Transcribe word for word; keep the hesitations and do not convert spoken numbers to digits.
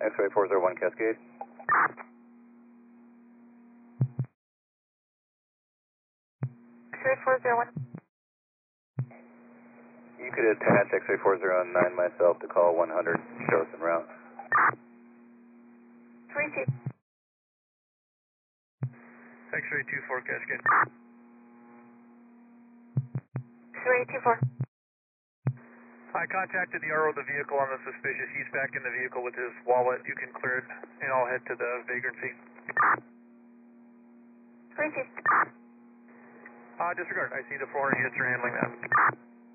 X-ray four zero one Cascade. X-ray four zero one. You could attach X-ray four zero nine myself to call one hundred, show us en route. three two. X-ray two four Cascade. X-ray two four. I contacted the R O of the vehicle on the suspicious. He's back in the vehicle with his wallet. You can clear it, and I'll head to the vagrancy. three two. Uh, disregard. I see the four units are handling that.